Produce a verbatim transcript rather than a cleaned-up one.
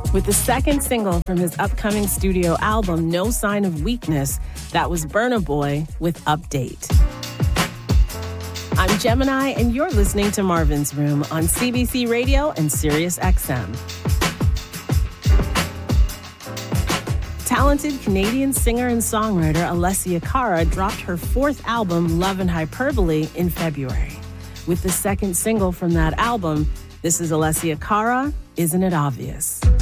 With the second single from his upcoming studio album, No Sign of Weakness, that was Burna Boy with Update. I'm Gemini, and you're listening to Marvin's Room on C B C Radio and Sirius X M. Talented Canadian singer and songwriter Alessia Cara dropped her fourth album, Love and Hyperbole, in February. With the second single from that album, this is Alessia Cara, Isn't It Obvious?